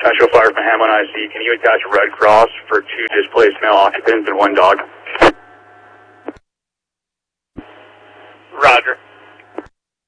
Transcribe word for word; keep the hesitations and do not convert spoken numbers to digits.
Central Fire from Hamlin I C. Can you attach a Red Cross for two displaced male occupants and one dog?